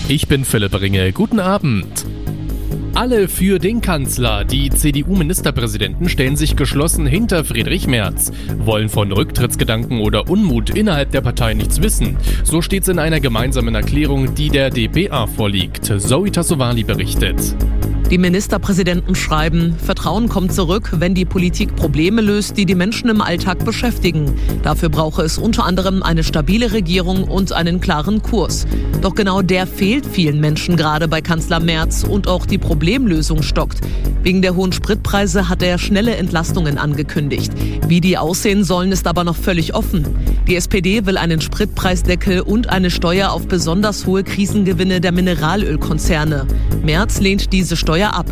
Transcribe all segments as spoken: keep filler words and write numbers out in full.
Ich bin Philipp Ringe. Guten Abend. Alle für den Kanzler. Die C D U-Ministerpräsidenten stellen sich geschlossen hinter Friedrich Merz, wollen von Rücktrittsgedanken oder Unmut innerhalb der Partei nichts wissen. So steht's in einer gemeinsamen Erklärung, die der D P A vorliegt. Zoe Tassovali berichtet. Die Ministerpräsidenten schreiben, Vertrauen kommt zurück, wenn die Politik Probleme löst, die die Menschen im Alltag beschäftigen. Dafür brauche es unter anderem eine stabile Regierung und einen klaren Kurs. Doch genau der fehlt vielen Menschen gerade bei Kanzler Merz und auch die Problemlösung stockt. Wegen der hohen Spritpreise hat er schnelle Entlastungen angekündigt. Wie die aussehen sollen, ist aber noch völlig offen. Die S P D will einen Spritpreisdeckel und eine Steuer auf besonders hohe Krisengewinne der Mineralölkonzerne. Merz lehnt diese Steuer ab.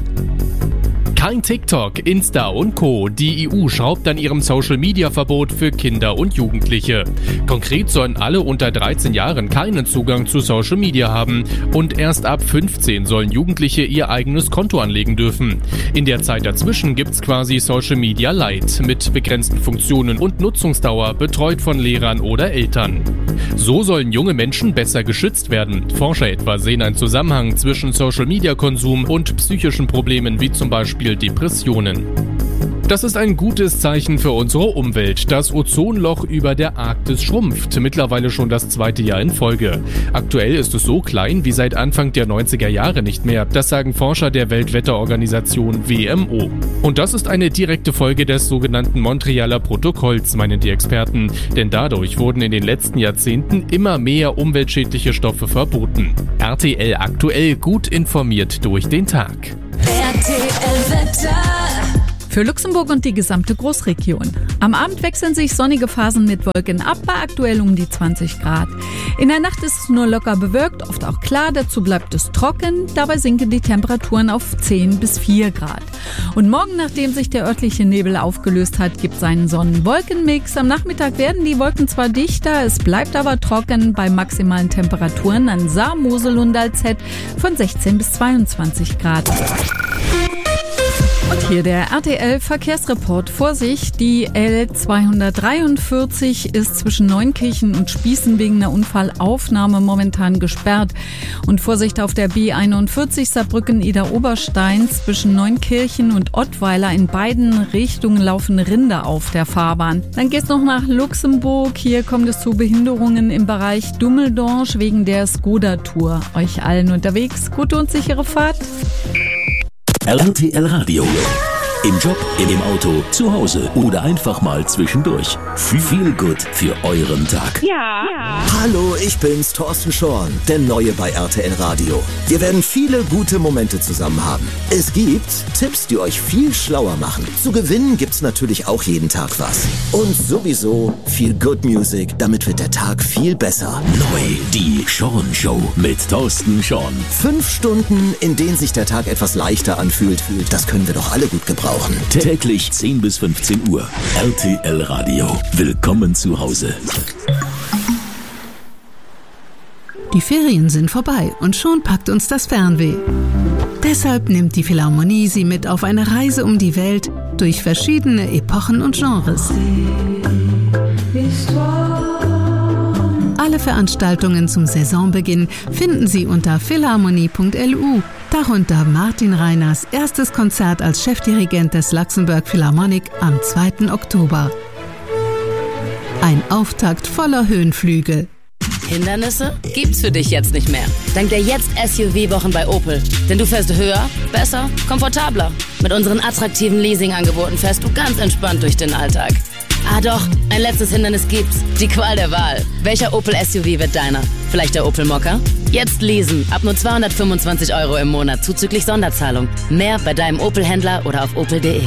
Kein TikTok, Insta und Co. Die E U schraubt an ihrem Social-Media-Verbot für Kinder und Jugendliche. Konkret sollen alle unter dreizehn Jahren keinen Zugang zu Social Media haben und erst ab fünfzehn sollen Jugendliche ihr eigenes Konto anlegen dürfen. In der Zeit dazwischen gibt's quasi Social Media Lite mit begrenzten Funktionen und Nutzungsdauer, betreut von Lehrern oder Eltern. So sollen junge Menschen besser geschützt werden. Forscher etwa sehen einen Zusammenhang zwischen Social-Media-Konsum und psychischen Problemen wie zum Beispiel Depressionen. Das ist ein gutes Zeichen für unsere Umwelt. Das Ozonloch über der Arktis schrumpft, mittlerweile schon das zweite Jahr in Folge. Aktuell ist es so klein wie seit Anfang der neunziger Jahre nicht mehr. Das sagen Forscher der Weltwetterorganisation W M O. Und das ist eine direkte Folge des sogenannten Montrealer Protokolls, meinen die Experten. Denn dadurch wurden in den letzten Jahrzehnten immer mehr umweltschädliche Stoffe verboten. R T L aktuell, gut informiert durch den Tag. R T L-Wetter. Für Luxemburg und die gesamte Großregion. Am Abend wechseln sich sonnige Phasen mit Wolken ab, bei aktuell um die zwanzig Grad. In der Nacht ist es nur locker bewölkt, oft auch klar, dazu bleibt es trocken. Dabei sinken die Temperaturen auf zehn bis vier Grad. Und morgen, nachdem sich der örtliche Nebel aufgelöst hat, gibt es einen Sonnen-Wolken-Mix. Am Nachmittag werden die Wolken zwar dichter, es bleibt aber trocken bei maximalen Temperaturen an Saar, Mosel und Alzett von sechzehn bis zweiundzwanzig Grad. Und hier der R T L-Verkehrsreport. Vorsicht, die L zweihundertdreiundvierzig ist zwischen Neunkirchen und Spießen wegen einer Unfallaufnahme momentan gesperrt. Und Vorsicht auf der B einundvierzig Saarbrücken-Ida-Oberstein zwischen Neunkirchen und Ottweiler. In beiden Richtungen laufen Rinder auf der Fahrbahn. Dann geht's noch nach Luxemburg. Hier kommt es zu Behinderungen im Bereich Dummeldonge wegen der Skoda-Tour. Euch allen unterwegs gute und sichere Fahrt. R T L Radio. Im Job, im Auto, zu Hause oder einfach mal zwischendurch. Viel gut für euren Tag. Ja. ja. Hallo, ich bin's, Thorsten Schorn, der Neue bei R T L Radio. Wir werden viele gute Momente zusammen haben. Es gibt Tipps, die euch viel schlauer machen. Zu gewinnen gibt's natürlich auch jeden Tag was. Und sowieso viel Good Music, damit wird der Tag viel besser. Neu, die Schorn Show mit Thorsten Schorn. Fünf Stunden, in denen sich der Tag etwas leichter anfühlt. Das können wir doch alle gut gebrauchen. Täglich zehn bis fünfzehn Uhr. R T L Radio. Willkommen zu Hause. Die Ferien sind vorbei und schon packt uns das Fernweh. Deshalb nimmt die Philharmonie Sie mit auf eine Reise um die Welt durch verschiedene Epochen und Genres. Alle Veranstaltungen zum Saisonbeginn finden Sie unter philharmonie punkt l u, darunter Martin Reiners erstes Konzert als Chefdirigent des Luxembourg Philharmonic am zweiten Oktober. Ein Auftakt voller Höhenflüge. Hindernisse gibt's für dich jetzt nicht mehr. Dank der Jetzt S U V-Wochen bei Opel. Denn du fährst höher, besser, komfortabler. Mit unseren attraktiven Leasing-Angeboten fährst du ganz entspannt durch den Alltag. Ah doch, ein letztes Hindernis gibt's. Die Qual der Wahl. Welcher Opel S U V wird deiner? Vielleicht der Opel Mokka? Jetzt leasen. Ab nur zweihundertfünfundzwanzig Euro im Monat zuzüglich Sonderzahlung. Mehr bei deinem Opel-Händler oder auf opel punkt de.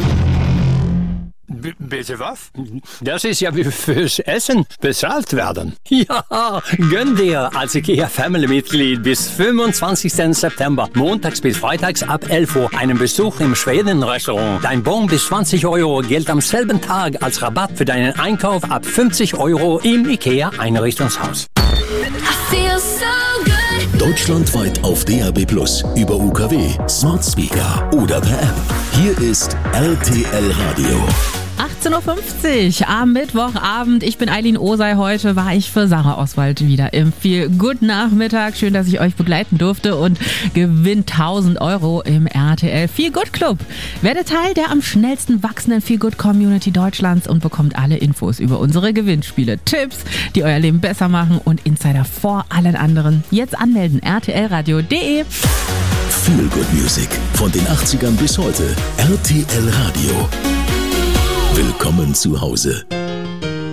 B- bitte was? Das ist ja wie fürs Essen bezahlt werden. Ja, gönn dir als IKEA-Family-Mitglied bis fünfundzwanzigsten September, montags bis freitags ab elf Uhr, einen Besuch im Schweden-Restaurant. Dein Bon bis zwanzig Euro gilt am selben Tag als Rabatt für deinen Einkauf ab fünfzig Euro im IKEA-Einrichtungshaus. Deutschlandweit auf D A B plus, über U K W, Smart Speaker oder per App. Hier ist R T L Radio. achtzehn Uhr fünfzig am Mittwochabend. Ich bin Eileen Osei. Heute war ich für Sarah Oswald wieder im Feel Good Nachmittag. Schön, dass ich euch begleiten durfte und gewinnt tausend Euro im R T L Feel Good Club. Werde Teil der am schnellsten wachsenden Feel Good Community Deutschlands und bekommt alle Infos über unsere Gewinnspiele, Tipps, die euer Leben besser machen und Insider vor allen anderen. Jetzt anmelden, r t l radio punkt d e. Feel Good Music von den achtzigern bis heute. R T L Radio. Willkommen zu Hause.